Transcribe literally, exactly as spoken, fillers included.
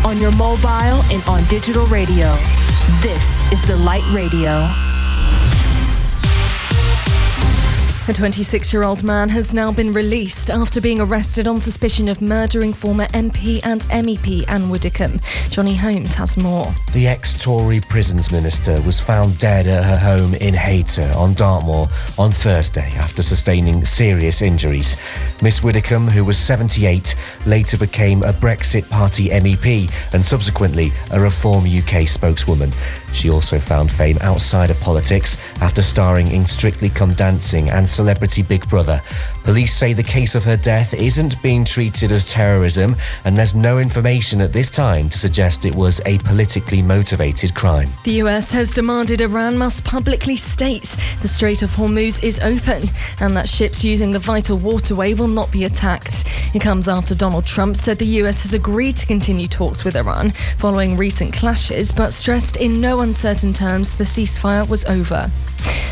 on your mobile and on digital radio. This is Delight Radio. A twenty-six-year-old man has now been released after being arrested on suspicion of murdering former M P and M E P Anne Widdecombe. Johnny Holmes has more. The ex-Tory prisons minister was found dead at her home in Hayter on Dartmoor on Thursday after sustaining serious injuries. Miss Widdecombe, who was seventy-eight, later became a Brexit Party M E P and subsequently a Reform U K spokeswoman. She also found fame outside of politics after starring in Strictly Come Dancing and Celebrity Big Brother. Police say the case of her death isn't being treated as terrorism, and there's no information at this time to suggest it was a politically motivated crime. The U S has demanded Iran must publicly state the Strait of Hormuz is open and that ships using the vital waterway will not be attacked. It comes after Donald Trump said the U S has agreed to continue talks with Iran following recent clashes, but stressed in no uncertain terms the ceasefire was over.